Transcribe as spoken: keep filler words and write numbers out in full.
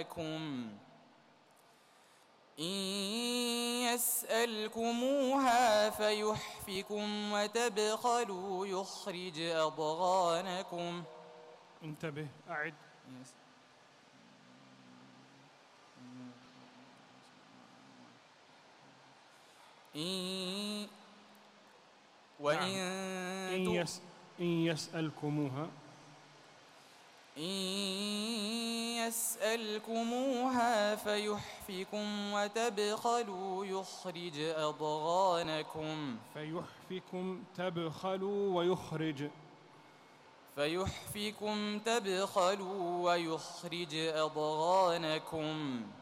أضغانكم إن يسألكموها فيحفكم وتبخلوا يخرج أضغانكم. انتبه، أعد. إن وإن نعم. إن, يس إن يسألكموها إن يسألكموها فيحفكم وتبخلوا يخرج أضغانكم. فيحفكم تبخلوا ويخرج فيحفكم تبخلوا ويخرج أضغانكم.